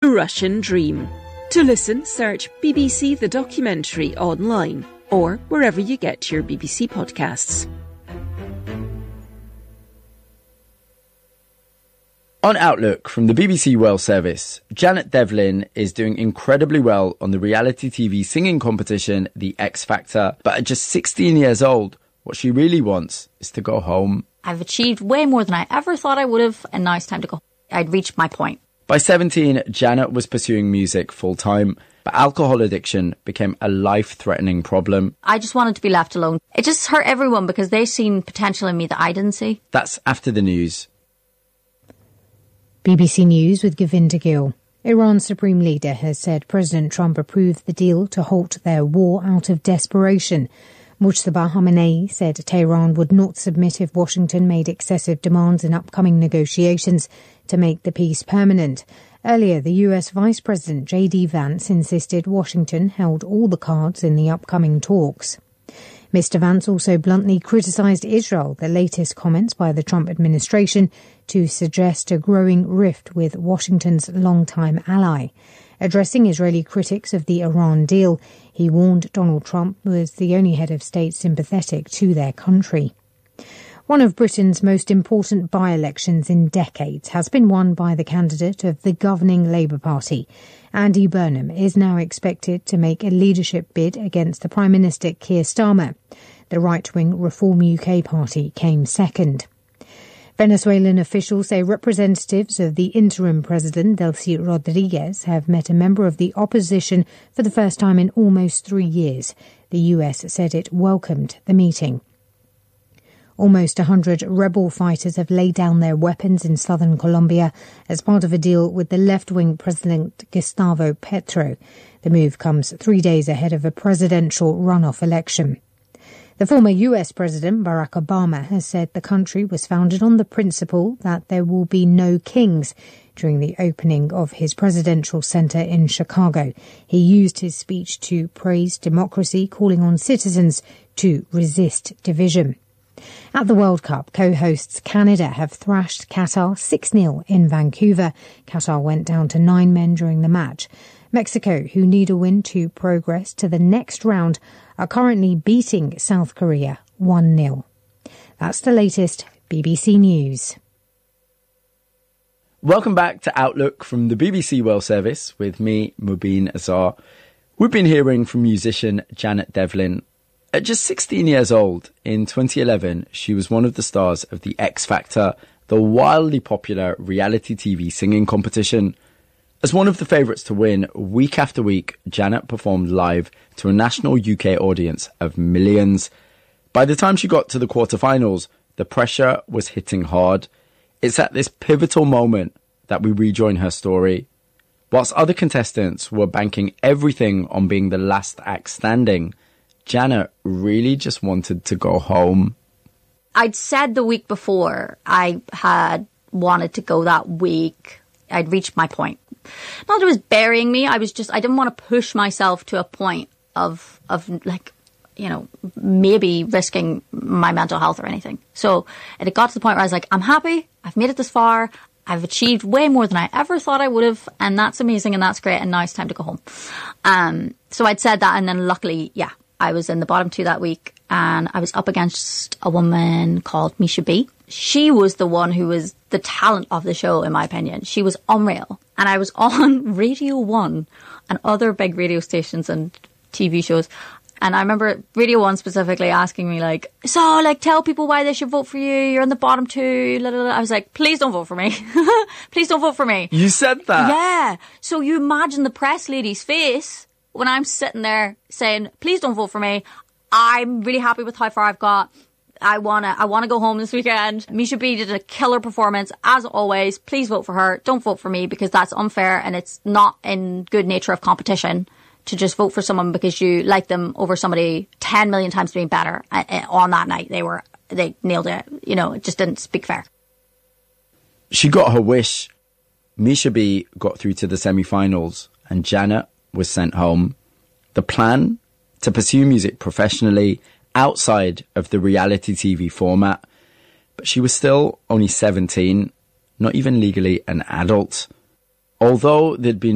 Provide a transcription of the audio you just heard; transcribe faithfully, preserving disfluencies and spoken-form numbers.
Russian Dream. To listen, search B B C The Documentary online or wherever you get your B B C podcasts. On Outlook from the B B C World Service, Janet Devlin is doing incredibly well on the reality T V singing competition, The X Factor. But at just sixteen years old, what she really wants is to go home. I've achieved way more than I ever thought I would have, and now it's time to go. I'd reached my point. By seventeen, Janet was pursuing music full-time, but alcohol addiction became a life-threatening problem. I just wanted to be left alone. It just hurt everyone because they seen potential in me that I didn't see. That's after the news. B B C News with Govinda Gill. Iran's supreme leader has said President Trump approved the deal to halt their war out of desperation. Mujtaba Khamenei said Tehran would not submit if Washington made excessive demands in upcoming negotiations to make the peace permanent. Earlier, the U S Vice President J D Vance insisted Washington held all the cards in the upcoming talks. Mister Vance also bluntly criticised Israel, the latest comments by the Trump administration to suggest a growing rift with Washington's longtime ally. Addressing Israeli critics of the Iran deal, he warned Donald Trump was the only head of state sympathetic to their country. One of Britain's most important by-elections in decades has been won by the candidate of the governing Labour Party. Andy Burnham is now expected to make a leadership bid against the Prime Minister Keir Starmer. The right-wing Reform U K party came second. Venezuelan officials say representatives of the interim president, Delcy Rodriguez, have met a member of the opposition for the first time in almost three years. The U S said it welcomed the meeting. Almost one hundred rebel fighters have laid down their weapons in southern Colombia as part of a deal with the left-wing President Gustavo Petro. The move comes three days ahead of a presidential runoff election. The former U S President Barack Obama has said the country was founded on the principle that there will be no kings during the opening of his presidential center in Chicago. He used his speech to praise democracy, calling on citizens to resist division. At the World Cup, co-hosts Canada have thrashed Qatar six nil in Vancouver. Qatar went down to nine men during the match. Mexico, who need a win to progress to the next round, are currently beating South Korea one nil. That's the latest B B C News. Welcome back to Outlook from the B B C World Service with me, Mubin Azar. We've been hearing from musician Janet Devlin. At just sixteen years old, in twenty eleven, she was one of the stars of The X Factor, the wildly popular reality T V singing competition. As one of the favourites to win, week after week, Janet performed live to a national U K audience of millions. By the time she got to the quarterfinals, the pressure was hitting hard. It's at this pivotal moment that we rejoin her story. Whilst other contestants were banking everything on being the last act standing, Janet really just wanted to go home. I'd said the week before I had wanted to go that week. I'd reached my point. Not that it was burying me. I was just, I didn't want to push myself to a point of, of like, you know, maybe risking my mental health or anything. So it got to the point where I was like, I'm happy. I've made it this far. I've achieved way more than I ever thought I would have. And that's amazing and that's great. And now it's time to go home. Um, so I'd said that. And then luckily, yeah, I was in the bottom two that week and I was up against a woman called Misha B. She was the one who was the talent of the show, in my opinion. She was unreal. And I was on Radio one and other big radio stations and T V shows. And I remember Radio one specifically asking me, like, so, like, tell people why they should vote for you. You're in the bottom two. Blah, blah, blah. I was like, please don't vote for me. Please don't vote for me. You said that? Yeah. So you imagine the press lady's face when I'm sitting there saying, please don't vote for me. I'm really happy with how far I've got. I want to I want to go home this weekend. Misha B did a killer performance, as always. Please vote for her. Don't vote for me because that's unfair and it's not in good nature of competition to just vote for someone because you like them over somebody ten million times doing better on that night. They were, they nailed it. You know, it just didn't speak fair. She got her wish. Misha B got through to the semi-finals and Janet was sent home. The plan? To pursue music professionally outside of the reality T V format. But she was still only seventeen, not even legally an adult. Although there'd been